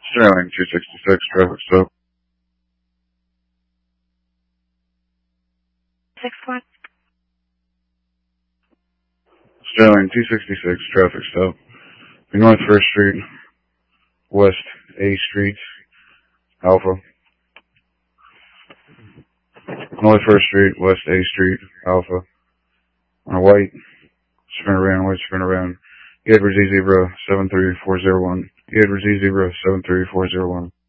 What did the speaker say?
Sterling 266, traffic stop. 61. Sterling 266, traffic stop. North 1st Street, West A Street, Alpha. North 1st Street, West A Street, Alpha. On a white, spin around, white spin around. Edward Z Zebra 73401. Edward Z Zebra 73401.